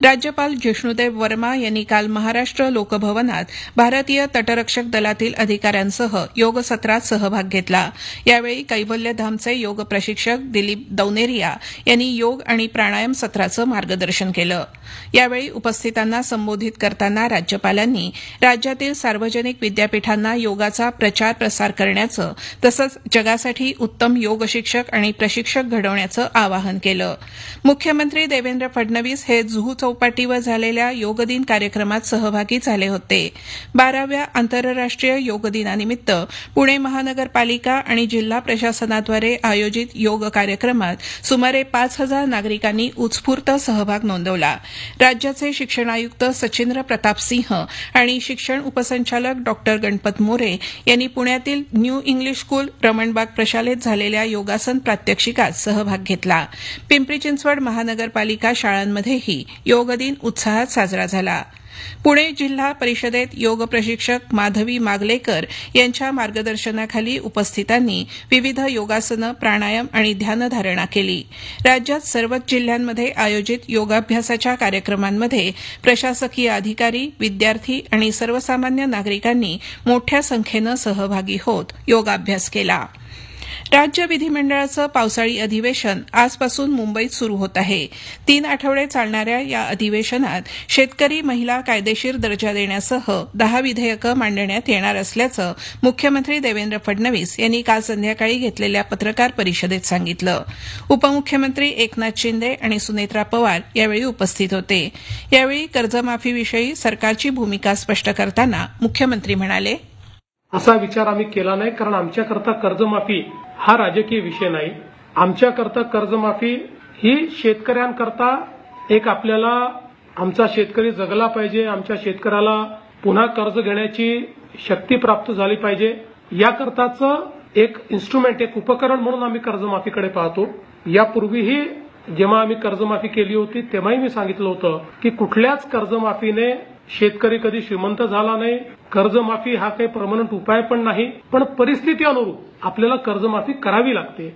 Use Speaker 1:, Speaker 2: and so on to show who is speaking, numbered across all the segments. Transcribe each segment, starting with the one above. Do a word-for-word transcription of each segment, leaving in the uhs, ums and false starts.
Speaker 1: राज्यपाल जिष्णुदेव वर्मा यांनी काल महाराष्ट्र लोकभवनात भारतीय तटरक्षक दलातील अधिकाऱ्यांसह योग सत्रात सहभाग घेतला. यावेळी कैवल्यधामचे योग प्रशिक्षक दिलीप दौनेरिया यांनी योग आणि प्राणायाम सत्राचं मार्गदर्शन केलं. यावेळी उपस्थितांना संबोधित करताना राज्यपालांनी राज्यातील सार्वजनिक विद्यापीठांना योगाचा प्रचार प्रसार करण्याचं तसंच जगासाठी उत्तम योग शिक्षक आणि प्रशिक्षक घडवण्याचं आवाहन केलं. मुख्यमंत्री देवेंद्र फडणवीस हे जुहू चौपाटीवर झालेल्या योग दिन कार्यक्रमात सहभागी झाले होते. बाराव्या आंतरराष्ट्रीय योग दिनानिमित्त पुणे महानगरपालिका आणि जिल्हा प्रशासनाद्वारे आयोजित योग कार्यक्रमात सुमारे पाच हजार नागरिकांनी उत्स्फूर्त सहभाग नोंदवला. राज्याचे शिक्षण आयुक्त सचिंद्र प्रताप सिंह आणि शिक्षण उपसंचालक डॉक्टर गणपत मोरे यांनी पुण्यातील न्यू इंग्लिश स्कूल रमणबाग प्रशालेत झालेल्या योगासन प्रात्यक्षिकात सहभाग घेतला. पिंपरी चिंचवड महानगरपालिका शाळांमध्येही योग दिन उत्साहात साजरा झाला. पुणे जिल्हा परिषदेत योग प्रशिक्षक माधवी मागलेकर यांच्या मार्गदर्शनाखाली उपस्थितांनी विविध योगासनं, प्राणायाम आणि ध्यानधारणा केली. राज्यात सर्वच जिल्ह्यांमध्ये आयोजित योगाभ्यासाच्या कार्यक्रमांमध्ये प्रशासकीय अधिकारी, विद्यार्थी आणि सर्वसामान्य नागरिकांनी मोठ्या संख्येनं सहभागी होत योगाभ्यास केला. राज्य विधिमंडळाचं पावसाळी अधिवेशन आजपासून मुंबईत सुरू होत आहे. तीन आठवडे चालणाऱ्या या अधिवेशनात शेतकरी महिला कायदेशीर दर्जा देण्यासह दहा विधेयकं मांडण्यात येणार असल्याचं मुख्यमंत्री देवेंद्र फडणवीस यांनी काल संध्याकाळी घेतलेल्या पत्रकार परिषदेत सांगितलं. उपमुख्यमंत्री एकनाथ शिंदे आणि सुनेत्रा पवार यावेळी उपस्थित होते. यावेळी कर्जमाफीविषयी सरकारची भूमिका स्पष्ट करताना मुख्यमंत्री म्हणाले,
Speaker 2: असा विचार आम्ही केला नाही, कारण आमच्याकरता कर्जमाफी हा राजकीय विषय नाही. आमच्याकरता कर्जमाफी ही शेतकऱ्यांकरता एक आपल्याला आमचा शेतकरी जगला पाहिजे, आमच्या शेतकऱ्याला पुन्हा कर्ज घेण्याची शक्ती प्राप्त झाली पाहिजे, याकरताचं एक इन्स्ट्रुमेंट, एक उपकरण म्हणून आम्ही कर्जमाफीकडे पाहतो. यापूर्वीही जेव्हा आम्ही कर्जमाफी केली होती तेव्हाही मी सांगितलं होतं की कुठल्याच कर्जमाफीने शेतकरी कधी श्रीमंत झाला नाही. कर्जमाफी हा काही परमनंट उपाय पण नाही, पण परिस्थिती अनुरूप आपल्याला कर्जमाफी करावी लागते.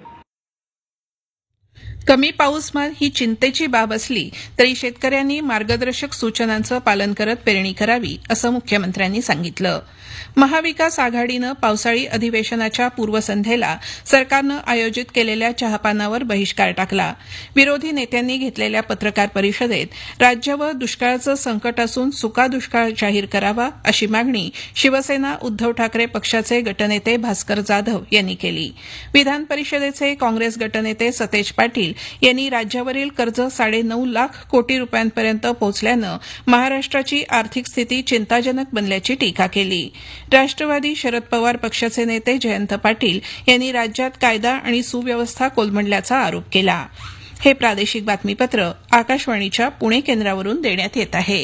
Speaker 1: कमी पाऊसमान ही चिंतेची बाब असली तरी शेतकऱ्यांनी मार्गदर्शक सूचनांचं पालन करत पेरणी करावी, असं मुख्यमंत्र्यांनी सांगितलं. महाविकास आघाडीनं पावसाळी अधिवेशनाच्या पूर्वसंध्येला सरकारनं आयोजित केलेल्या चहापानावर बहिष्कार टाकला. विरोधी नेत्यांनी घेतलेल्या पत्रकार परिषदेत राज्यावर दुष्काळाचं संकट असून सुका दुष्काळ जाहीर करावा अशी मागणी शिवसेना उद्धव ठाकरे पक्षाचे गटनेते भास्कर जाधव यांनी केली. विधान परिषदेचे काँग्रेस गटनेते सतेज पाटील यांनी राज्यावरील कर्ज साडेनऊ लाख कोटी रुपयांपर्यंत पोहोचल्यानं महाराष्ट्राची आर्थिक स्थिती चिंताजनक बनल्याची टीका केली. राष्ट्रवादी शरद पवार पक्षाचे नेते जयंत पाटील यांनी राज्यात कायदा आणि सुव्यवस्था कोलमडल्याचा आरोप केला. हे प्रादेशिक बातमीपत्र आकाशवाणीच्या पुणे केंद्रावरून देण्यात येत आहे.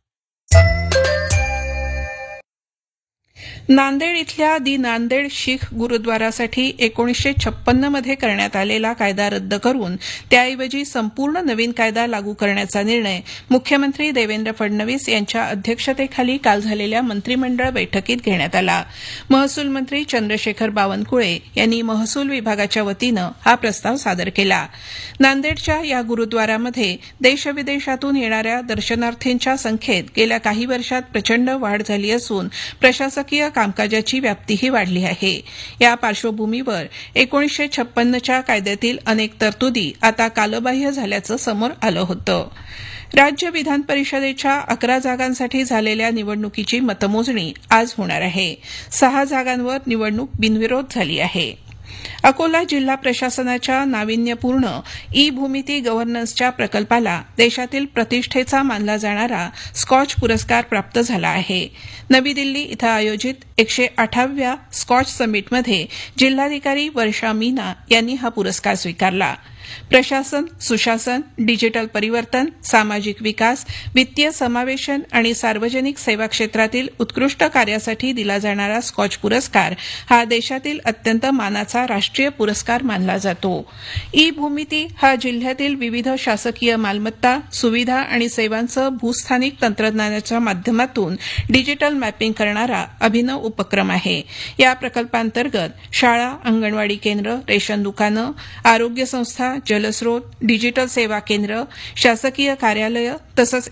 Speaker 1: नांदेड इथल्या दि नांदेड शीख गुरुद्वारासाठी एकोणीसशे छप्पन्न मध्ये करण्यात आलेला कायदा रद्द करून त्याऐवजी संपूर्ण नवीन कायदा लागू करण्याचा निर्णय मुख्यमंत्री देवेंद्र फडणवीस यांच्या अध्यक्षतेखाली काल झालेल्या मंत्रिमंडळ बैठकीत घेण्यात आला. महसूल मंत्री चंद्रशेखर बावनकुळे यांनी महसूल विभागाच्या वतीनं हा प्रस्ताव सादर केला. नांदेडच्या या गुरुद्वारामध्ये देशविदेशातून येणाऱ्या दर्शनार्थींच्या संख्येत गेल्या काही वर्षात प्रचंड वाढ झाली असून प्रशासकीय कामकाजाची व्याप्तीही वाढली आहे. या पार्श्वभूमीवर एकोणीसशे छप्पन्नच्या कायद्यातील अनेक तरतुदी आता कालबाह्य झाल्याचं समोर आलं होतं. राज्य विधान परिषदेच्या अकरा जागांसाठी झालेल्या निवडणुकीची मतमोजणी आज होणार आहे. सहा जागांवर निवडणूक बिनविरोध झाली आहे. अकोला जिल्हा प्रशासनाच्या नाविन्यपूर्ण ई भूमिती गव्हर्नन्सच्या प्रकल्पाला देशातील प्रतिष्ठेचा मानला जाणारा स्कॉच पुरस्कार प्राप्त झाला आहे. नवी दिल्ली इथं आयोजित एकशे आठाव्या स्कॉच समिटमध्ये जिल्हाधिकारी वर्षा मीना यांनी हा पुरस्कार स्वीकारला. प्रशासन, सुशासन, डिजिटल परिवर्तन, सामाजिक विकास, वित्तीय समावेशन आणि सार्वजनिक सेवा क्षेत्रातील उत्कृष्ट कार्यासाठी दिला जाणारा स्कॉच पुरस्कार हा देशातील अत्यंत मानाचा राष्ट्रीय पुरस्कार मानला जातो. ई भूमिती हा जिल्ह्यातील विविध शासकीय मालमत्ता, सुविधा आणि सेवांचं भूस्थानिक तंत्रज्ञानाच्या माध्यमातून डिजिटल मॅपिंग करणारा अभिनव उपक्रम आहे. या प्रकल्पांतर्गत शाळा, अंगणवाडी केंद्र, रेशन दुकानं, आरोग्य संस्था, जलस्रोत, डिजिटल सेवा केंद्र, शासकीय कार्यालयं तसंच